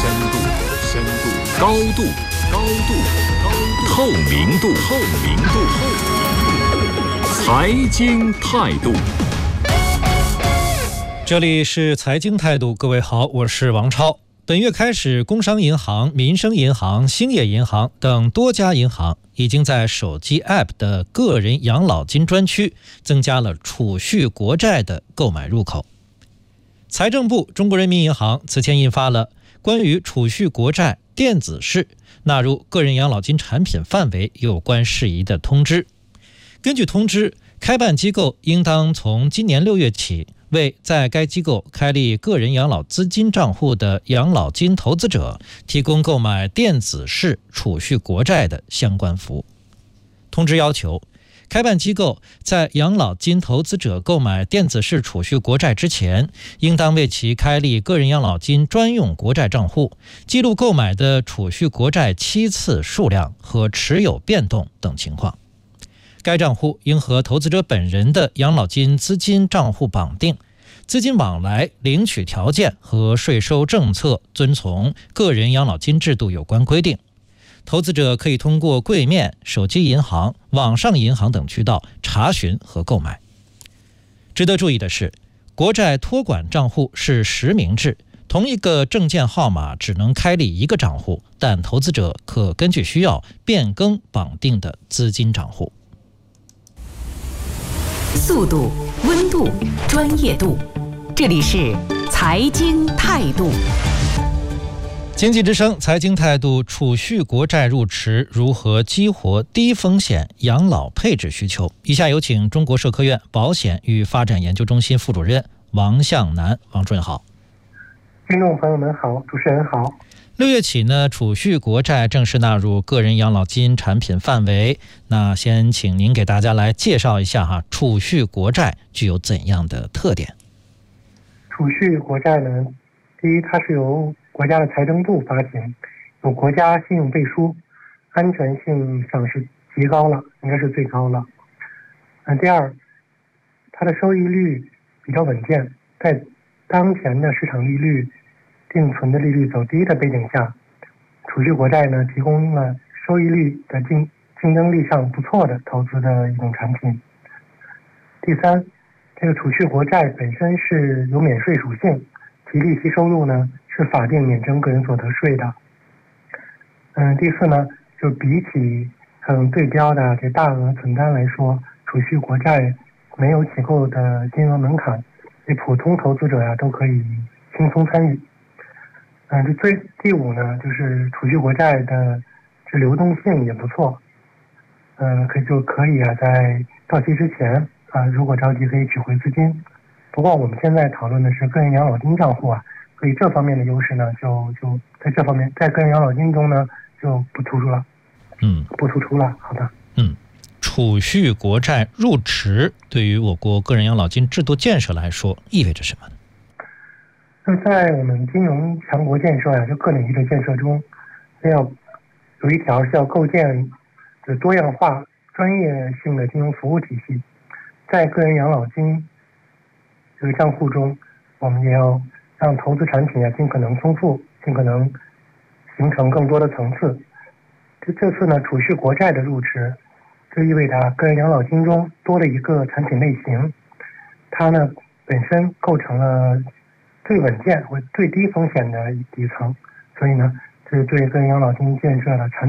高度，透明度，财经态度。 这里是财经态度，各位好，我是王超。本月开始，工商银行、民生银行、兴业银行等多家银行已经在手机 App 的个人养老金专区增加了储蓄国债的购买入口。财政部、中国人民银行此前印发了关于储蓄国债电子式纳入个人养老金产品范围有关事宜的通知。根据通知，开办机构应当从今年6月起，为在该机构开立个人养老资金账户的养老金投资者提供购买电子式储蓄国债的相关服务。通知要求，开办机构在养老金投资者购买电子式储蓄国债之前，应当为其开立个人养老金专用国债账户，记录购买的储蓄国债期次数量和持有变动等情况。该账户应和投资者本人的养老金资金账户绑定，资金往来、领取条件和税收政策遵从个人养老金制度有关规定。投资者可以通过柜面、手机银行、网上银行等渠道查询和购买。值得注意的是，国债托管账户是实名制，同一个证件号码只能开立一个账户，但投资者可根据需要变更绑定的资金账户。 速度、温度、专业度，这里是财经态度。 经济之声财经态度，储蓄国债入池如何激活低风险养老配置需求？以下有请中国社科院保险与发展研究中心副主任王向南。王主任好。 听众朋友们好，主持人好。 6月起呢，储蓄国债正式纳入个人养老金产品范围。那先请您给大家来介绍一下储蓄国债具有怎样的特点？ 储蓄国债呢，第一，它是由国家的财政部发行，有国家信用背书，安全性上是极高了，应该是最高了。第二，它的收益率比较稳健，在当前的市场利率、定存的利率走低的背景下，储蓄国债呢提供了收益率的竞争力上不错的投资的一种产品。第三，这个储蓄国债本身是有免税属性，其利息收入呢是法定免征个人所得税的。第四呢，就比起对标的这大额存单来说，储蓄国债没有起购的金额门槛，对普通投资者都可以轻松参与。第五呢，就是储蓄国债的这流动性也不错，可以在到期之前如果着急可以取回资金。不过我们现在讨论的是个人养老金账户所以这方面的优势呢，就在这方面，在个人养老金中呢就不突出了。不突出了。好的。 储蓄国债入池对于我国个人养老金制度建设来说意味着什么呢？ 在我们金融强国建设就各领域的建设中，要有一条是要构建多样化、专业性的金融服务体系。在个人养老金这个账户中，我们也要让投资产品尽可能丰富，尽可能形成更多的层次。这次呢，储蓄国债的入池，就意味着个人养老金中多了一个产品类型，它呢本身构成了最稳健或最低风险的底层，所以呢，这是对个人养老金建设的产